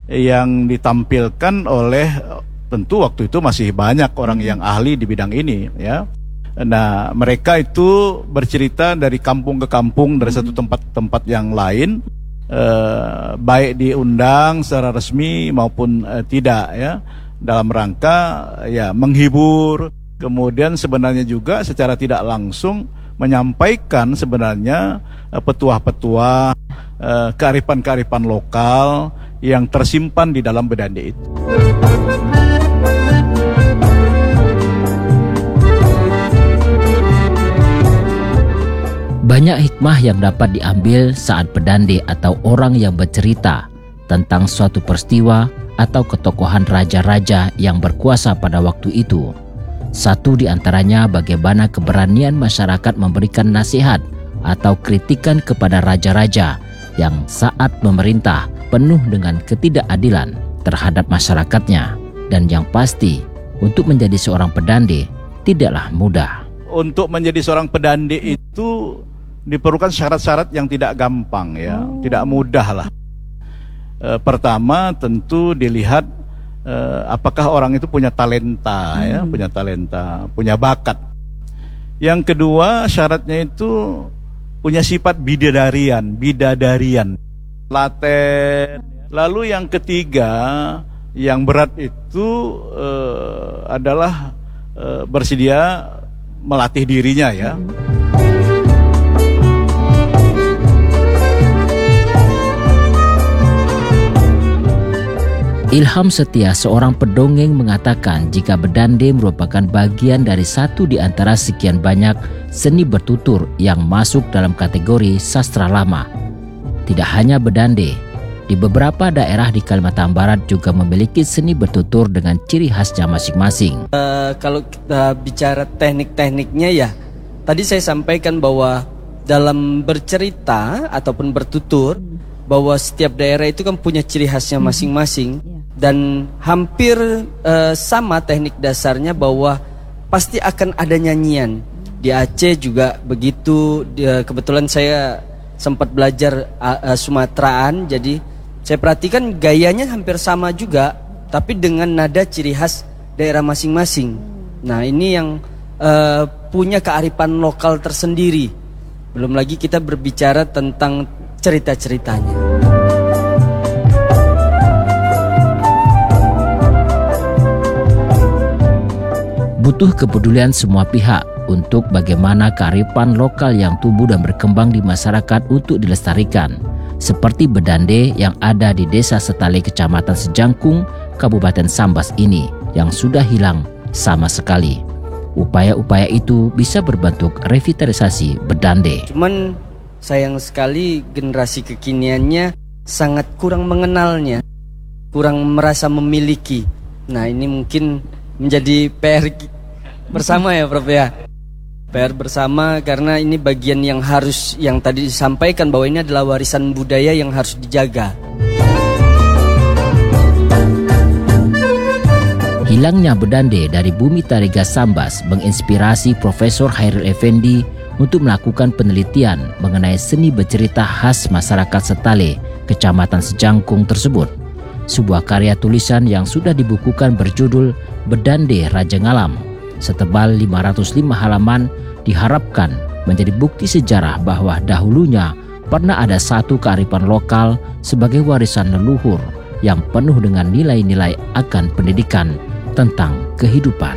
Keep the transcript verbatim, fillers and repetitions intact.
yang ditampilkan oleh, tentu waktu itu masih banyak orang yang ahli di bidang ini, ya. Nah, mereka itu bercerita dari kampung ke kampung, dari satu tempat ke tempat yang lain, eh, baik diundang secara resmi maupun eh, tidak, ya, dalam rangka ya menghibur, kemudian sebenarnya juga secara tidak langsung menyampaikan sebenarnya eh, petuah-petuah, eh, kearifan-kearifan lokal yang tersimpan di dalam bedande itu. Banyak hikmah yang dapat diambil saat bedande atau orang yang bercerita tentang suatu peristiwa atau ketokohan raja-raja yang berkuasa pada waktu itu. Satu di antaranya bagaimana keberanian masyarakat memberikan nasihat atau kritikan kepada raja-raja yang saat memerintah penuh dengan ketidakadilan terhadap masyarakatnya. Dan yang pasti, untuk menjadi seorang pedande tidaklah mudah. Untuk menjadi seorang pedande itu diperlukan syarat-syarat yang tidak gampang, ya, oh. tidak mudah lah. E, pertama tentu dilihat e, apakah orang itu punya talenta, hmm. ya, punya talenta, punya bakat. Yang kedua syaratnya itu punya sifat bidadarian, bidadarian, laten. Lalu yang ketiga yang berat itu e, adalah e, bersedia melatih dirinya, ya. Hmm. Ilham Setia, seorang pendongeng, mengatakan jika bedande merupakan bagian dari satu di antara sekian banyak seni bertutur yang masuk dalam kategori sastra lama. Tidak hanya bedande, di beberapa daerah di Kalimantan Barat juga memiliki seni bertutur dengan ciri khasnya masing-masing. Uh, kalau kita bicara teknik-tekniknya, ya, tadi saya sampaikan bahwa dalam bercerita ataupun bertutur, bahwa setiap daerah itu kan punya ciri khasnya masing-masing. Dan hampir uh, sama teknik dasarnya, bahwa pasti akan ada nyanyian. Di Aceh juga begitu. Di, uh, kebetulan saya sempat belajar uh, uh, Sumateraan, jadi saya perhatikan gayanya hampir sama juga, tapi dengan nada ciri khas daerah masing-masing. Nah, ini yang uh, punya kearifan lokal tersendiri. Belum lagi kita berbicara tentang cerita-ceritanya. Butuh kepedulian semua pihak untuk bagaimana kearifan lokal yang tumbuh dan berkembang di masyarakat untuk dilestarikan. Seperti bedande yang ada di Desa Setale, Kecamatan Sejangkung, Kabupaten Sambas ini yang sudah hilang sama sekali. Upaya-upaya itu bisa berbentuk revitalisasi bedande. Cuman sayang sekali generasi kekiniannya sangat kurang mengenalnya, kurang merasa memiliki. Nah, ini mungkin menjadi P R bersama, ya Prof, ya. P R bersama, karena ini bagian yang harus, yang tadi disampaikan bahwa ini adalah warisan budaya yang harus dijaga. Hilangnya bedande dari bumi Tariga Sambas menginspirasi Profesor Hairil Effendi untuk melakukan penelitian mengenai seni bercerita khas masyarakat Setale, Kecamatan Sejangkung tersebut. Sebuah karya tulisan yang sudah dibukukan berjudul Bedande Raja Ngalam, setebal lima ratus lima halaman, diharapkan menjadi bukti sejarah bahwa dahulunya pernah ada satu kearifan lokal sebagai warisan leluhur yang penuh dengan nilai-nilai akan pendidikan tentang kehidupan.